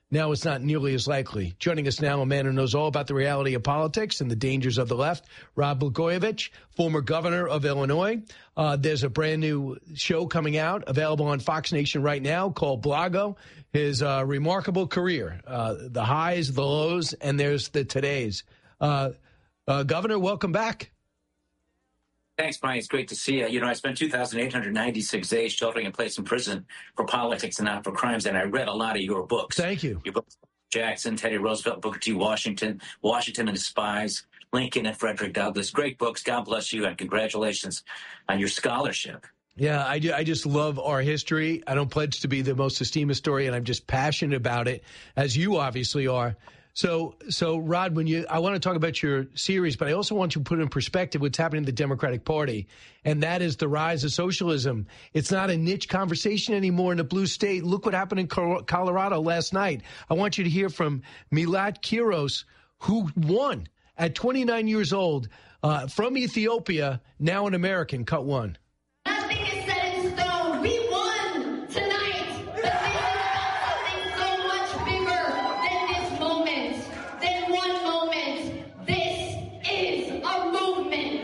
Now it's not nearly as likely. Joining us now, a man who knows all about the reality of politics and the dangers of the left, Rod Blagojevich, former governor of Illinois. There's a brand new show coming out, available on Fox Nation right now, called Blago. His remarkable career, the highs, the lows, and there's the todays. Governor, welcome back. Thanks, Brian. It's great to see you. You know, I spent 2,896 days sheltering in place in prison for politics and not for crimes, and I read a lot of your books. Thank you. Your books, Jackson, Teddy Roosevelt, Booker T. Washington and His Spies, Lincoln and Frederick Douglass. Great books. God bless you, and congratulations on your scholarship. Yeah, I do. I just love our history. I don't pledge to be the most esteemed historian. I'm just passionate about it, as you obviously are. So Rod, I want to talk about your series, but I also want you to put in perspective what's happening in the Democratic Party, and that is the rise of socialism. It's not a niche conversation anymore in the blue state. Look what happened in Colorado last night. I want you to hear from Milat Kiros, who won at 29 years old from Ethiopia, now an American, cut one. Nothing is set in stone. We won tonight. But this is about something so much bigger than this moment, than one moment. This is a movement.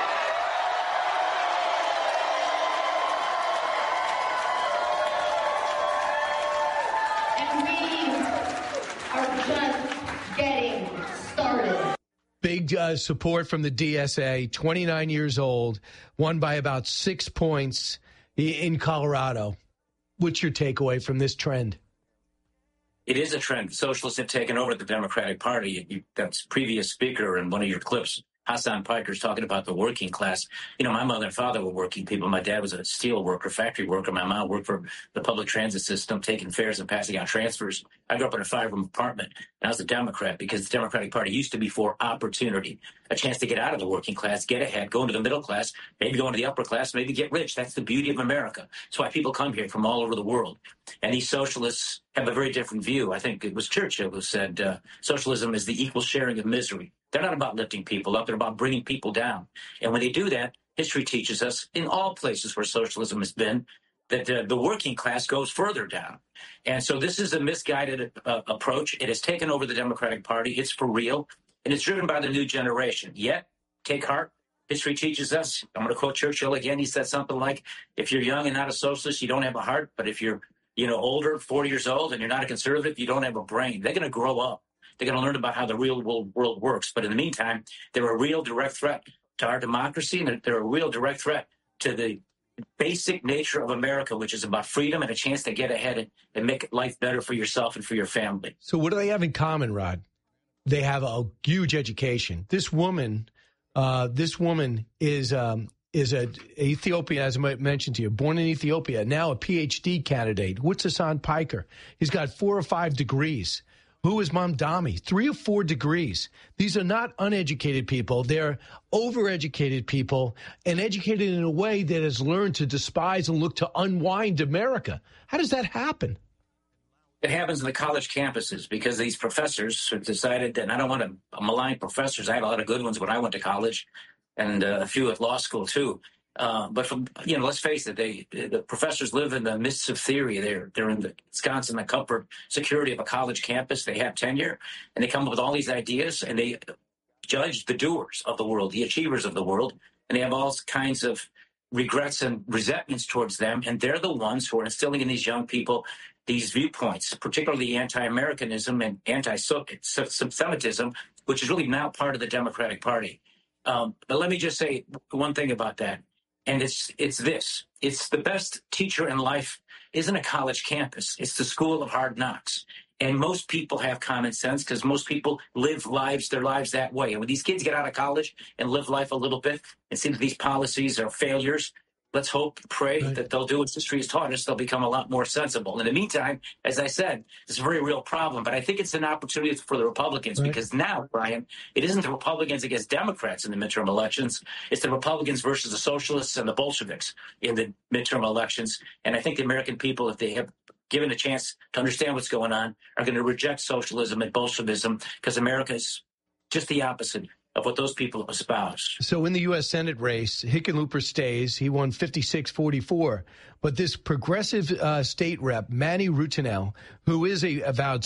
And we are just getting started. Big support from the DSA, 29 years old, won by about 6 points in Colorado. What's your takeaway from this trend? It is a trend. Socialists have taken over the Democratic Party. That's previous speaker in one of your clips, Hassan Piker's talking about the working class. You know, my mother and father were working people. My dad was a steel worker, factory worker. My mom worked for the public transit system, taking fares and passing out transfers. I grew up in a 5-room apartment, and I was a Democrat because the Democratic Party used to be for opportunity, a chance to get out of the working class, get ahead, go into the middle class, maybe go into the upper class, maybe get rich. That's the beauty of America. That's why people come here from all over the world. And these socialists have a very different view. I think it was Churchill who said socialism is the equal sharing of misery. They're not about lifting people up. They're about bringing people down. And when they do that, history teaches us in all places where socialism has been that the working class goes further down. And so this is a misguided approach. It has taken over the Democratic Party. It's for real. And it's driven by the new generation. Yet, take heart. History teaches us. I'm going to quote Churchill again. He said something like, if you're young and not a socialist, you don't have a heart. But if you're, older, 40 years old, and you're not a conservative, you don't have a brain. They're going to grow up. They're going to learn about how the real world works. But in the meantime, they're a real direct threat to our democracy, and they're a real direct threat to the basic nature of America, which is about freedom and a chance to get ahead and make life better for yourself and for your family. So what do they have in common, Rod? They have a huge education. This woman is a Ethiopian, as I mentioned to you, born in Ethiopia, now a PhD candidate. What's Hassan Piker? He's got 4 or 5 degrees. Who is Mamdani? 3 or 4 degrees. These are not uneducated people. They're overeducated people and educated in a way that has learned to despise and look to unwind America. How does that happen? It happens in the college campuses because these professors have decided that, and I don't want to malign professors. I had a lot of good ones when I went to college and a few at law school too. But let's face it, the professors live in the mists of theory. They're in the Wisconsin, the comfort, security of a college campus. They have tenure, and they come up with all these ideas, and they judge the doers of the world, the achievers of the world, and they have all kinds of regrets and resentments towards them. And they're the ones who are instilling in these young people these viewpoints, particularly anti-Americanism and anti-Semitism, which is really now part of the Democratic Party. But let me just say one thing about that. And it's this. It's the best teacher in life isn't a college campus. It's the school of hard knocks. And most people have common sense because most people live their lives that way. And when these kids get out of college and live life a little bit and see that these policies are failures, let's hope, pray that they'll do what history has taught us. They'll become a lot more sensible. In the meantime, as I said, it's a very real problem. But I think it's an opportunity for the Republicans because now, Brian, it isn't the Republicans against Democrats in the midterm elections. It's the Republicans versus the socialists and the Bolsheviks in the midterm elections. And I think the American people, if they have given a chance to understand what's going on, are going to reject socialism and Bolshevism because America is just the opposite of what those people espouse. So in the U.S. Senate race, Hickenlooper stays. He won 56-44. But this progressive state rep, Manny Rutinel, who is a avowed